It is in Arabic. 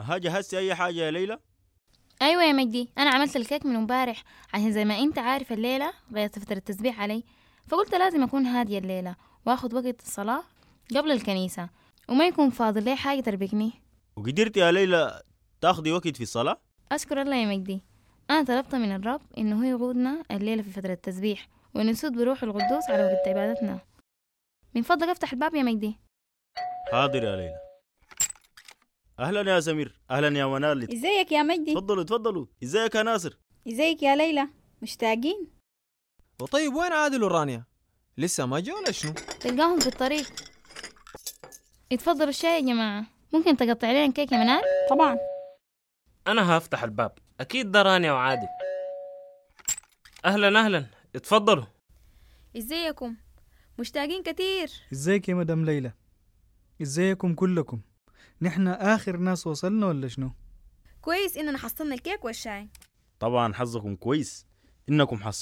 ها جهزتي أي حاجة يا ليلى؟ أيوة يا مجدي، أنا عملت الكيك من امبارح عشان زي ما أنت عارف الليلة غيرت فترة التسبيح علي، فقلت لازم أكون هادية الليلة وأخد وقت الصلاة قبل الكنيسة وما يكون فاضل لي حاجة تربكني. وقدرتي يا ليلى تاخدي وقت في الصلاة؟ أشكر الله يا مجدي، أنا طلبت من الرب إنه هو يقودنا الليلة في فترة التسبيح ونسود بروح القدوس على وقت عبادتنا. من فضلك افتح الباب يا مجدي. حاضر يا ليلى. أهلا يا سمير، أهلا يا منال. ازيك يا مجدي؟ تفضلوا تفضلوا. ازيك يا ناصر؟ ازيك يا ليلى؟ مشتاقين؟ وطيب وين عادل ورانيا؟ لسه ما جوا ولا شنو؟ تلقاهم في الطريق. اتفضلوا الشاي يا جماعة، ممكن تقطع لنا كيك يا منال؟ طبعا. أنا هفتح الباب، أكيد ده رانيا وعادل. أهلا أهلا، اتفضلوا. ازيكم؟ مشتاقين كتير. ازيك يا مدام ليلى؟ ازيكم كلكم؟ نحن آخر ناس وصلنا ولا شنو؟ كويس إننا حصلنا الكيك والشاي. طبعا حظكم كويس إنكم حصلتوا